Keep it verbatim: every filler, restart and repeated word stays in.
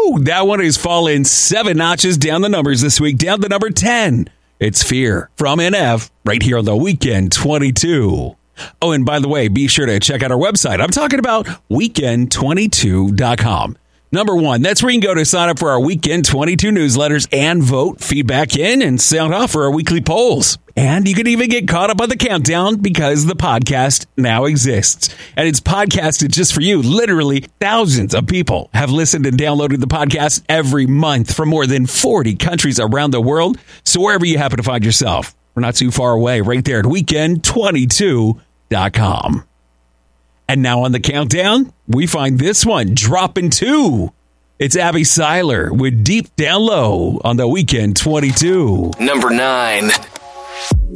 Woo! That one has fallen seven notches down the numbers this week, down to number ten. It's Fear from N F right here on the Weekend twenty-two. Oh, and by the way, be sure to check out our website. I'm talking about weekend twenty-two dot com. Number one, that's where you can go to sign up for our Weekend twenty-two newsletters and vote feedback in and sound off for our weekly polls. And you can even get caught up on the countdown because the podcast now exists. And it's podcasted just for you. Literally thousands of people have listened and downloaded the podcast every month from more than forty countries around the world. So wherever you happen to find yourself, we're not too far away, right there at weekend twenty-two dot com. And now on the countdown, we find this one dropping two. It's Abby Seiler with Deep Down Low on the Weekend twenty-two. Number nine.